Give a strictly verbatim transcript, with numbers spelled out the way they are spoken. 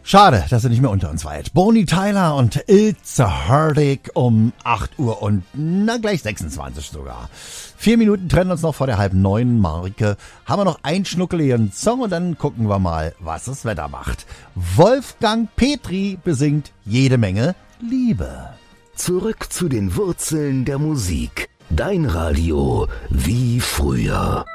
Schade, dass er nicht mehr unter uns weilt. Bonnie Tyler und Ilse Heartache um acht Uhr und na gleich sechsundzwanzig sogar. Vier Minuten trennen uns noch vor der halb neun Marke. Haben wir noch einen schnuckeligen Song und dann gucken wir mal, was das Wetter macht. Wolfgang Petri besingt jede Menge Liebe. Zurück zu den Wurzeln der Musik. Dein Radio wie früher.